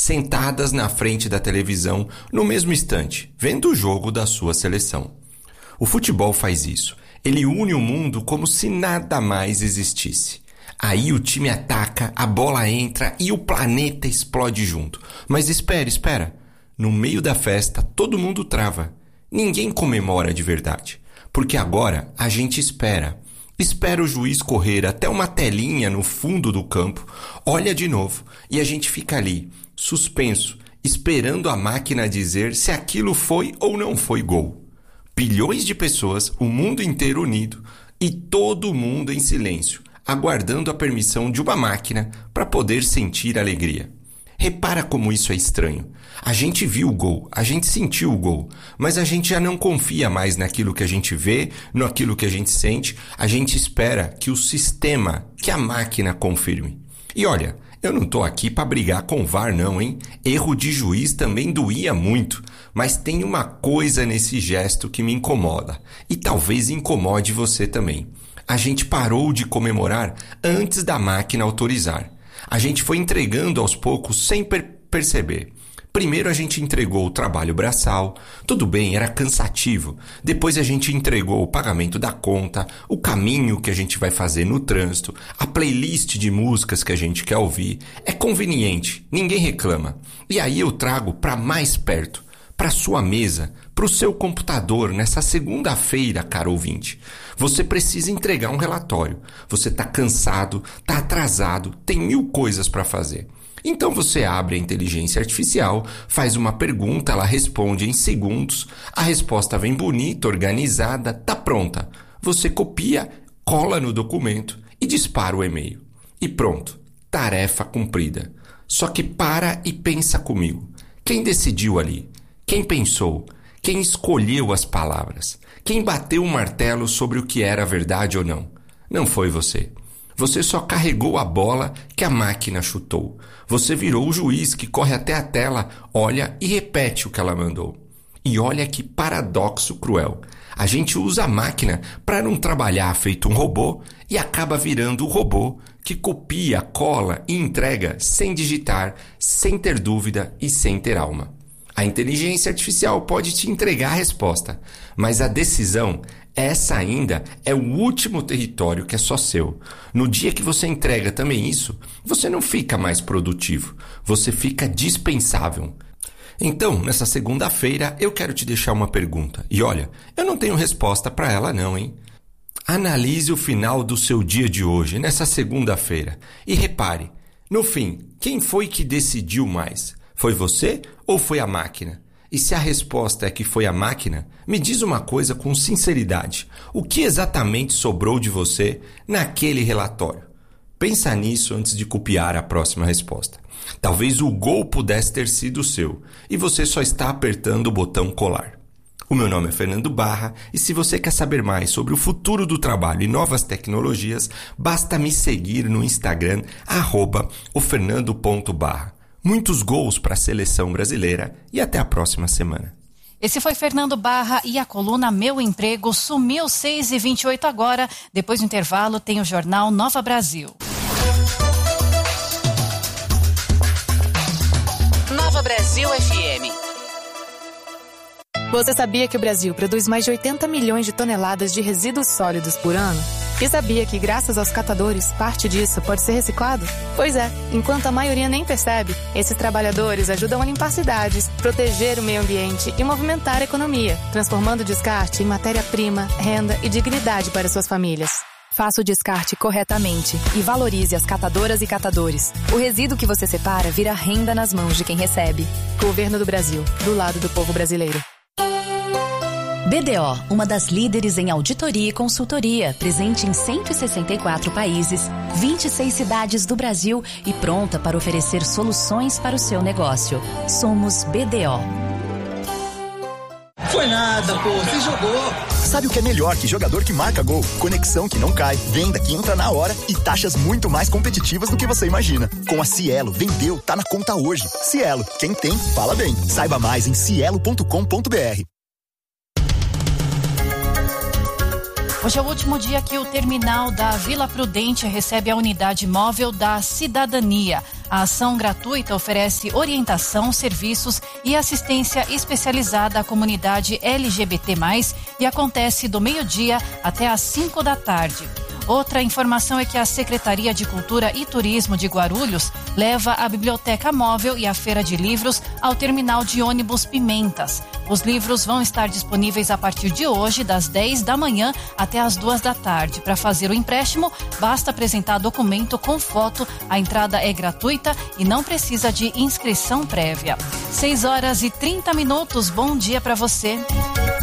sentadas na frente da televisão no mesmo instante, vendo o jogo da sua seleção. O futebol faz isso. Ele une o mundo como se nada mais existisse. Aí o time ataca, a bola entra e o planeta explode junto. Mas espera. No meio da festa, todo mundo trava. Ninguém comemora de verdade. Porque agora a gente espera. Espera o juiz correr até uma telinha no fundo do campo, olha de novo e a gente fica ali, suspenso, esperando a máquina dizer se aquilo foi ou não foi gol. Bilhões de pessoas, o mundo inteiro unido e todo mundo em silêncio, aguardando a permissão de uma máquina para poder sentir alegria. Repara como isso é estranho. A gente viu o gol, a gente sentiu o gol, mas a gente já não confia mais naquilo que a gente vê, naquilo que a gente sente. A gente espera que o sistema, que a máquina confirme. E olha, eu não tô aqui para brigar com o VAR não, hein? Erro de juiz também doía muito, mas tem uma coisa nesse gesto que me incomoda, e talvez incomode você também. A gente parou de comemorar antes da máquina autorizar. A gente foi entregando aos poucos sem perceber. Primeiro a gente entregou o trabalho braçal, tudo bem, era cansativo. Depois a gente entregou o pagamento da conta, o caminho que a gente vai fazer no trânsito, a playlist de músicas que a gente quer ouvir. É conveniente, ninguém reclama. E aí eu trago para mais perto, para sua mesa, para o seu computador nessa segunda-feira, caro ouvinte. Você precisa entregar um relatório. Você está cansado, está atrasado, tem 1000 coisas para fazer. Então você abre a inteligência artificial, faz uma pergunta, ela responde em segundos, a resposta vem bonita, organizada, tá pronta. Você copia, cola no documento e dispara o e-mail. E pronto, tarefa cumprida. Só que para e pensa comigo. Quem decidiu ali? Quem pensou? Quem escolheu as palavras? Quem bateu o martelo sobre o que era verdade ou não? Não foi você. Você só carregou a bola que a máquina chutou. Você virou o juiz que corre até a tela, olha e repete o que ela mandou. E olha que paradoxo cruel. A gente usa a máquina para não trabalhar feito um robô e acaba virando o robô que copia, cola e entrega sem digitar, sem ter dúvida e sem ter alma. A inteligência artificial pode te entregar a resposta, mas a decisão, essa ainda é o último território que é só seu. No dia que você entrega também isso, você não fica mais produtivo, você fica dispensável. Então, nessa segunda-feira, eu quero te deixar uma pergunta. E olha, eu não tenho resposta para ela não, hein? Analise o final do seu dia de hoje, nessa segunda-feira. E repare, no fim, quem foi que decidiu mais? Foi você ou foi a máquina? E se a resposta é que foi a máquina, me diz uma coisa com sinceridade. O que exatamente sobrou de você naquele relatório? Pensa nisso antes de copiar a próxima resposta. Talvez o gol pudesse ter sido seu e você só está apertando o botão colar. O meu nome é Fernando Barra e se você quer saber mais sobre o futuro do trabalho e novas tecnologias, basta me seguir no Instagram @ofernando.barra. Muitos gols para a seleção brasileira e até a próxima semana. Esse foi Fernando Barra e a coluna Meu Emprego sumiu 6h28 agora. Depois do intervalo tem o jornal Nova Brasil. Nova Brasil FM. Você sabia que o Brasil produz mais de 80 milhões de toneladas de resíduos sólidos por ano? E sabia que, graças aos catadores, parte disso pode ser reciclado? Pois é, enquanto a maioria nem percebe, esses trabalhadores ajudam a limpar cidades, proteger o meio ambiente e movimentar a economia, transformando o descarte em matéria-prima, renda e dignidade para suas famílias. Faça o descarte corretamente e valorize as catadoras e catadores. O resíduo que você separa vira renda nas mãos de quem recebe. Governo do Brasil, do lado do povo brasileiro. BDO, uma das líderes em auditoria e consultoria, presente em 164 países, 26 cidades do Brasil e pronta para oferecer soluções para o seu negócio. Somos BDO. Foi nada, pô, você jogou. Sabe o que é melhor que jogador que marca gol? Conexão que não cai, venda que entra na hora e taxas muito mais competitivas do que você imagina. Com a Cielo, vendeu, tá na conta hoje. Cielo, quem tem, fala bem. Saiba mais em cielo.com.br. Hoje é o último dia que o terminal da Vila Prudente recebe a unidade móvel da Cidadania. A ação gratuita oferece orientação, serviços e assistência especializada à comunidade LGBT+, e acontece do meio-dia até às 5 da tarde. Outra informação é que a Secretaria de Cultura e Turismo de Guarulhos leva a Biblioteca Móvel e a Feira de Livros ao terminal de ônibus Pimentas. Os livros vão estar disponíveis a partir de hoje, das 10 da manhã até as 2 da tarde. Para fazer o empréstimo, basta apresentar documento com foto. A entrada é gratuita e não precisa de inscrição prévia. 6 horas e 30 minutos. Bom dia para você.